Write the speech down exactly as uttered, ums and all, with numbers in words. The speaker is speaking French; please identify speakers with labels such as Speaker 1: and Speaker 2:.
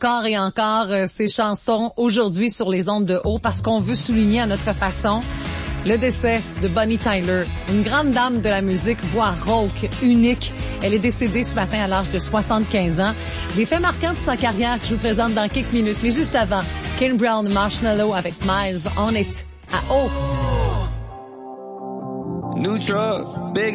Speaker 1: encore et encore euh, ces chansons aujourd'hui sur les ondes de haut parce qu'on veut souligner à notre façon le décès de Bonnie Tyler, une grande dame de la musique, voix rauque, unique. Elle est décédée ce matin à l'âge de soixante-quinze ans. Des faits marquants de sa carrière que je vous présente dans quelques minutes. Mais juste avant, Kane Brown Marshmallow avec Miles on It à haut.
Speaker 2: New truck, big